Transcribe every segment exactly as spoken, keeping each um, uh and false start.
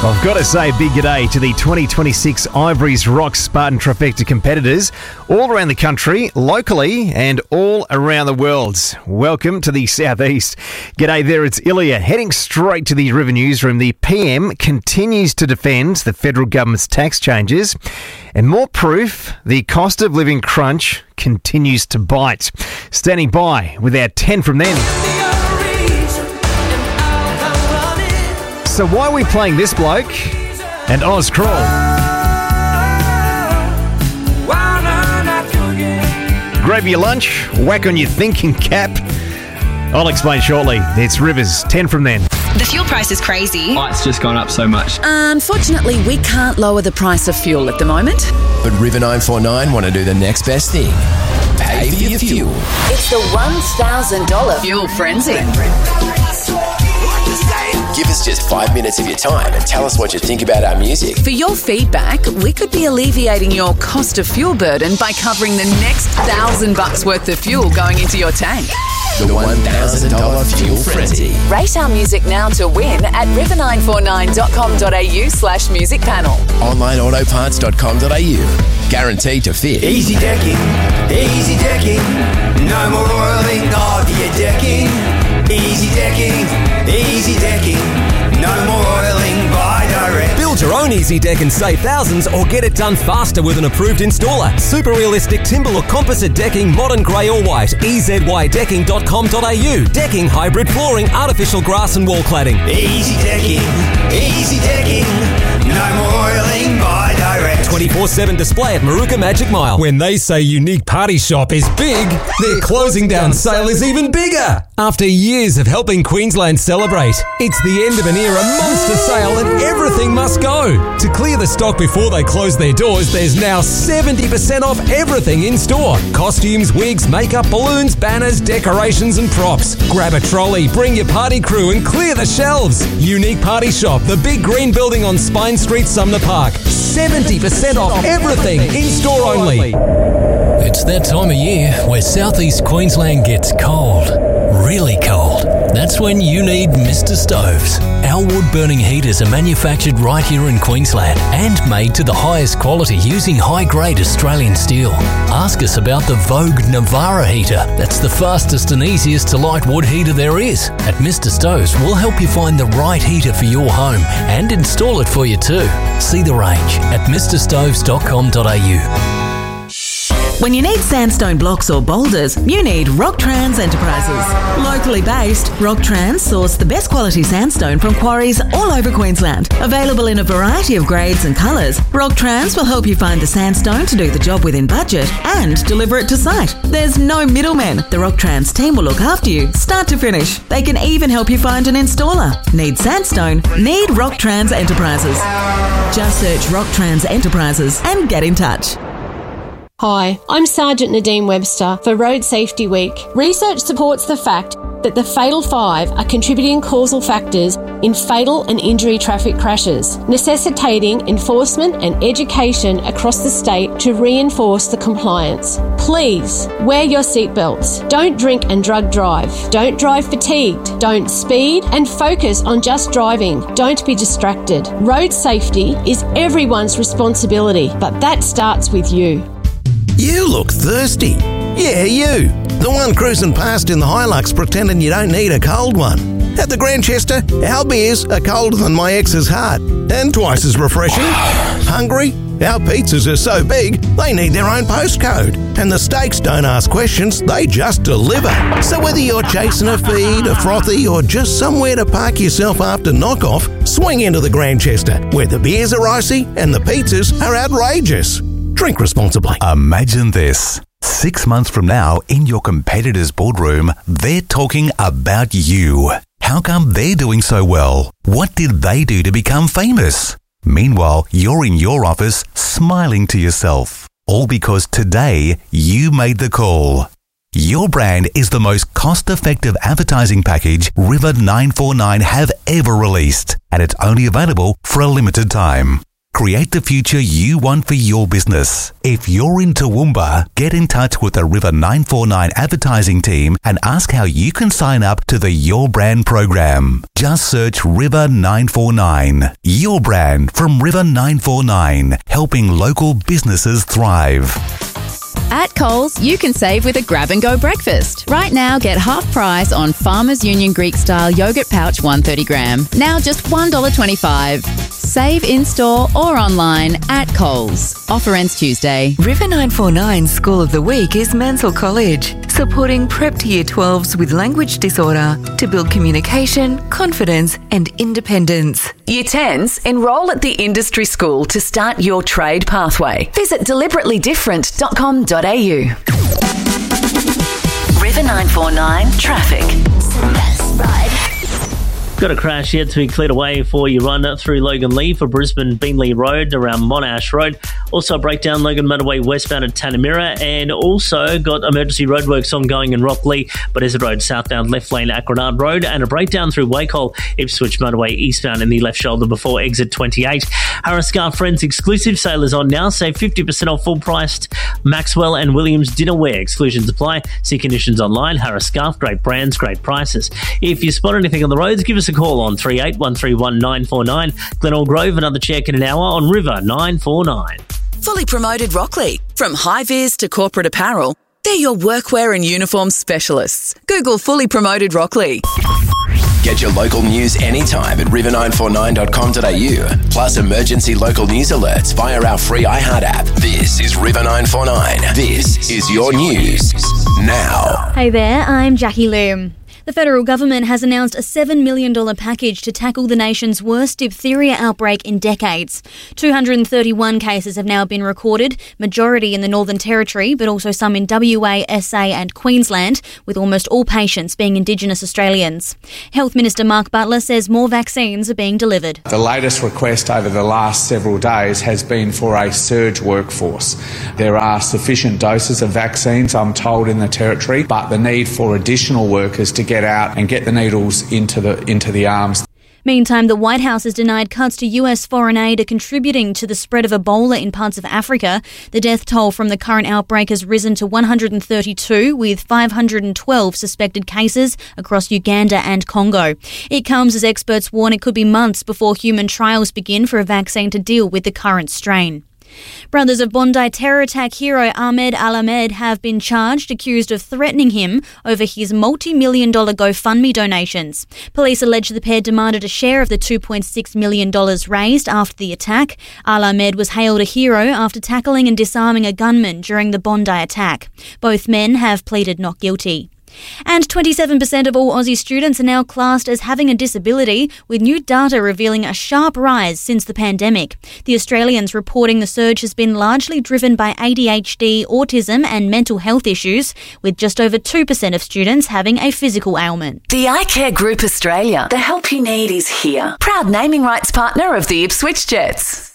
I've got to say a big g'day to the twenty twenty-six Ivory's Rock Spartan Trifecta competitors all around the country, locally and all around the world. Welcome to the Southeast. G'day there, it's Ilya. Heading straight to the River Newsroom, the P M continues to defend the federal government's tax changes, and more proof the cost of living crunch continues to bite. Standing by with our ten from then. So why are we playing this bloke and Oz Crawl? Grab your lunch, whack on your thinking cap. I'll explain shortly. It's Rivers, ten from then. The fuel price is crazy. Oh, it's just gone up so much. Unfortunately, we can't lower the price of fuel at the moment. But River nine four nine want to do the next best thing. Pay for your fuel. It's the one thousand dollars Fuel Frenzy. Give us just five minutes of your time and tell us what you think about our music. For your feedback, we could be alleviating your cost of fuel burden by covering the next thousand bucks worth of fuel going into your tank. The one thousand dollars Fuel Frenzy. Rate our music now to win at river nine four nine dot com dot a u slash music panel. online auto parts dot com dot a u. Guaranteed to fit. Easy decking, easy decking. No more oiling of your decking. Easy decking, easy decking. No more oiling by direct. Build your own Easy Deck and save thousands, or get it done faster with an approved installer. Super realistic timber or composite decking, modern grey or white. e z y decking dot com dot a u. Decking, hybrid flooring, artificial grass and wall cladding. Easy decking, easy decking. No more oiling by direct. twenty-four seven display at Maruka Magic Mile. When they say Unique Party Shop is big, their closing down sale is even bigger. After years of helping Queensland celebrate, it's the end of an era monster sale and everything must go. To clear the stock before they close their doors, there's now seventy percent off everything in store. Costumes, wigs, makeup, balloons, banners, decorations and props. Grab a trolley, bring your party crew and clear the shelves. Unique Party Shop, the big green building on Spine Street, Sumner Park. seventy percent off everything, in store only. It's that time of year where southeast Queensland gets cold. Really cold. That's when you need Mister Stoves. Our wood-burning heaters are manufactured right here in Queensland and made to the highest quality using high-grade Australian steel. Ask us about the Vogue Navara heater. That's the fastest and easiest to light wood heater there is. At Mister Stoves, we'll help you find the right heater for your home and install it for you too. See the range at mister stoves dot com dot a u. When you need sandstone blocks or boulders, you need Rocktrans Enterprises. Locally based, Rocktrans source the best quality sandstone from quarries all over Queensland. Available in a variety of grades and colours, Rocktrans will help you find the sandstone to do the job within budget and deliver it to site. There's no middlemen. The Rocktrans team will look after you, start to finish. They can even help you find an installer. Need sandstone? Need Rocktrans Enterprises. Just search Rocktrans Enterprises and get in touch. Hi, I'm Sergeant Nadine Webster for Road Safety Week. Research supports the fact that the Fatal Five are contributing causal factors in fatal and injury traffic crashes, necessitating enforcement and education across the state to reinforce the compliance. Please, wear your seatbelts. Don't drink and drug drive. Don't drive fatigued. Don't speed and focus on just driving. Don't be distracted. Road safety is everyone's responsibility, but that starts with you. You look thirsty. Yeah, you. The one cruising past in the Hilux pretending you don't need a cold one. At the Grantchester, our beers are colder than my ex's heart and twice as refreshing. Hungry? Our pizzas are so big, they need their own postcode. And the steaks don't ask questions, they just deliver. So whether you're chasing a feed, a frothy, or just somewhere to park yourself after knockoff, swing into the Grantchester, where the beers are icy and the pizzas are outrageous. Drink responsibly. Imagine this. Six months from now, in your competitor's boardroom, they're talking about you. How come they're doing so well? What did they do to become famous? Meanwhile, you're in your office smiling to yourself. All because today you made the call. Your brand is the most cost-effective advertising package River nine four nine have ever released, and it's only available for a limited time. Create the future you want for your business. If you're in Toowoomba, get in touch with the River nine four nine advertising team and ask how you can sign up to the Your Brand program. Just search River nine four nine. Your Brand from River nine four nine, helping local businesses thrive. At Coles, you can save with a grab-and-go breakfast. Right now, get half price on Farmers Union Greek-style yogurt pouch one hundred thirty gram. Now just one dollar twenty-five. Save in-store or online at Coles. Offer ends Tuesday. River nine four nine School of the Week is Mansell College, supporting prep to Year twelves with language disorder to build communication, confidence and independence. Year tens, enrol at the industry school to start your trade pathway. Visit deliberately different dot com dot a u. River nine four nine Traffic. Best ride. Got a crash yet to be cleared away for your run through Logan Lee for Brisbane Beanley Road around Monash Road. Also a breakdown Logan Motorway westbound at Tanamira, and also got emergency roadworks ongoing in Rockley, Buddhesa Road southbound left lane at Grenard Road, and a breakdown through Wakehole Ipswich Motorway eastbound in the left shoulder before exit twenty-eight. Harris Scarf Friends exclusive sale is on now. Save fifty percent off full priced Maxwell and Williams dinnerware. Exclusions apply. See conditions online. Harris Scarf, great brands, great prices. If you spot anything on the roads, give us a call on three eight one three one nine four nine. Glenelg Grove, another check in an hour on River nine four nine. Fully promoted Rockley. From high-vis to corporate apparel, they're your workwear and uniform specialists. Google Fully Promoted Rockley. Get your local news anytime at river nine four nine dot com dot a u. Plus emergency local news alerts via our free iHeart app. This is River nine four nine. This is your news now. Hey there, I'm Jackie Loom. The federal government has announced a seven million dollars package to tackle the nation's worst diphtheria outbreak in decades. two hundred thirty-one cases have now been recorded, majority in the Northern Territory, but also some in W A, S A and Queensland, with almost all patients being Indigenous Australians. Health Minister Mark Butler says more vaccines are being delivered. The latest request over the last several days has been for a surge workforce. There are sufficient doses of vaccines, I'm told, in the Territory, but the need for additional workers to get out and get the needles into the into the arms. Meantime, the White House has denied cuts to U S foreign aid are contributing to the spread of Ebola in parts of Africa. The death toll from the current outbreak has risen to one hundred thirty-two, with five hundred twelve suspected cases across Uganda and Congo. It comes as experts warn it could be months before human trials begin for a vaccine to deal with the current strain. Brothers of Bondi terror attack hero Ahmed Al-Ahmed have been charged, accused of threatening him over his multi-million dollar GoFundMe donations. Police allege the pair demanded a share of the two point six million dollars raised after the attack. Al-Ahmed was hailed a hero after tackling and disarming a gunman during the Bondi attack. Both men have pleaded not guilty. And twenty-seven percent of all Aussie students are now classed as having a disability, with new data revealing a sharp rise since the pandemic. The Australians reporting the surge has been largely driven by A D H D, autism and mental health issues, with just over two percent of students having a physical ailment. The iCare Group Australia. The help you need is here. Proud naming rights partner of the Ipswich Jets.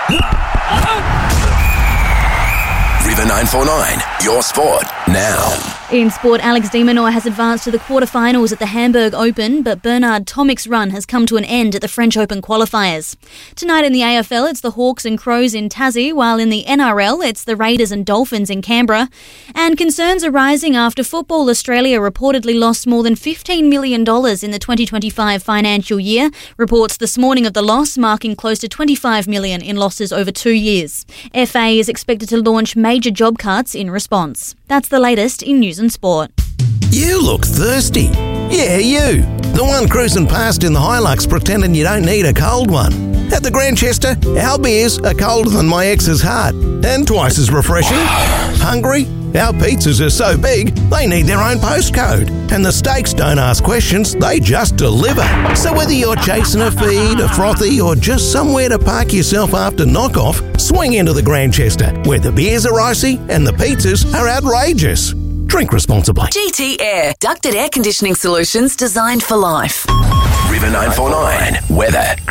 River nine four nine, your sport now. In sport, Alex de Minaur has advanced to the quarterfinals at the Hamburg Open, but Bernard Tomic's run has come to an end at the French Open qualifiers. Tonight in the A F L, it's the Hawks and Crows in Tassie, while in the N R L, it's the Raiders and Dolphins in Canberra. And concerns are rising after Football Australia reportedly lost more than fifteen million dollars in the twenty twenty-five financial year. Reports this morning of the loss marking close to twenty-five million dollars in losses over two years. F A is expected to launch major job cuts in response. That's the latest in news and sport. You look thirsty. Yeah, you. The one cruising past in the Hilux pretending you don't need a cold one. At the Grandchester, our beers are colder than my ex's heart and twice as refreshing. Hungry? Our pizzas are so big, they need their own postcode. And the steaks don't ask questions, they just deliver. So whether you're chasing a feed, a frothy, or just somewhere to park yourself after knockoff, swing into the Grandchester, where the beers are icy and the pizzas are outrageous. Drink responsibly. G T Air, ducted air conditioning solutions designed for life. River nine four nine, weather.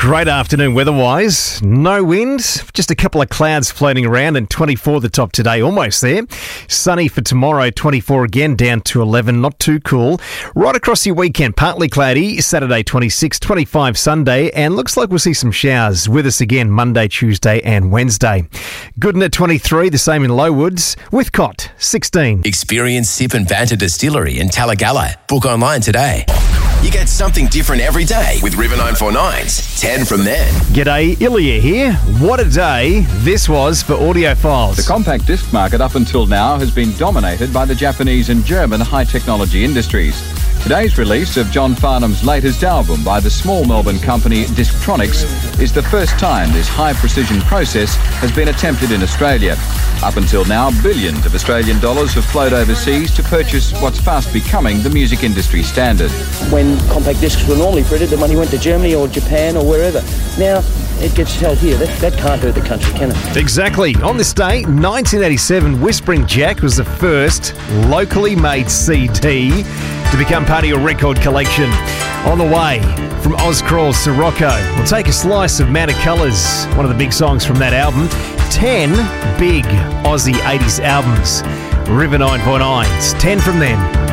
Great afternoon weather-wise. No wind, just a couple of clouds floating around, and twenty-four the top today, almost there. Sunny for tomorrow, twenty-four again, down to eleven, not too cool. Right across your weekend, partly cloudy, Saturday twenty-six, twenty-five Sunday, and looks like we'll see some showers with us again Monday, Tuesday and Wednesday. Goodden at twenty-three, the same in Lowwoods. Withcott, sixteen. Experience Sip and Banter Distillery in Talagalla. Book online today. You get something different every day with River nine forty-nine's ten from then. G'day, Ilya here. What a day this was for audiophiles. The compact disc market up until now has been dominated by the Japanese and German high-technology industries. Today's release of John Farnham's latest album by the small Melbourne company Disctronics is the first time this high-precision process has been attempted in Australia. Up until now, billions of Australian dollars have flowed overseas to purchase what's fast becoming the music industry standard. When compact discs were normally printed, the money went to Germany or Japan or wherever. Now it gets held here. That, that can't hurt the country, can it? Exactly. On this day, nineteen eighty-seven, Whispering Jack was the first locally made C D to become part of your record collection. On the way, from Ozcrawl's Sirocco, we'll take a slice of Man of Colours, one of the big songs from that album. ten big Aussie eighties albums. River nine forty-nine's ten from them.